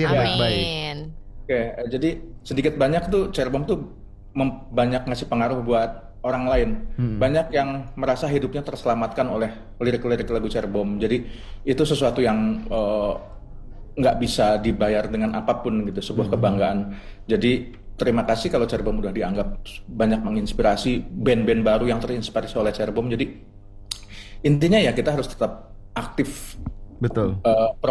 yang baik-baik. Amin. Oke, jadi sedikit banyak tuh Cirebon tuh banyak ngasih pengaruh buat orang lain. Banyak yang merasa hidupnya terselamatkan oleh lirik-lirik lagu Cirebon. Jadi itu sesuatu yang nggak bisa dibayar dengan apapun gitu, sebuah kebanggaan. Jadi terima kasih kalau Cirebon udah dianggap banyak menginspirasi band-band baru yang terinspirasi oleh Cirebon. Jadi intinya ya kita harus tetap aktif Betul.